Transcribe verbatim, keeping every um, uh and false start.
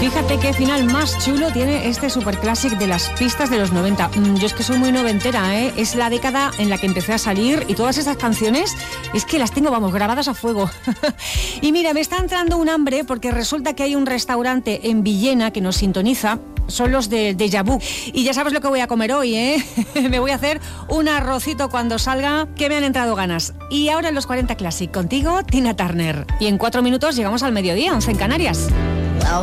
Fíjate qué final más chulo tiene este superclásic de las pistas de los noventa. Yo es que soy muy noventera, ¿eh? Es la década en la que empecé a salir y todas esas canciones es que las tengo, vamos, grabadas a fuego. Y mira, me está entrando un hambre porque resulta que hay un restaurante en Villena que nos sintoniza. Son los de Déjà Vu. Y ya sabes lo que voy a comer hoy, ¿eh? Me voy a hacer un arrocito cuando salga, que me han entrado ganas. Y ahora en los cuarenta Classic, contigo, Tina Turner. Y en cuatro minutos llegamos al mediodía, once en Canarias.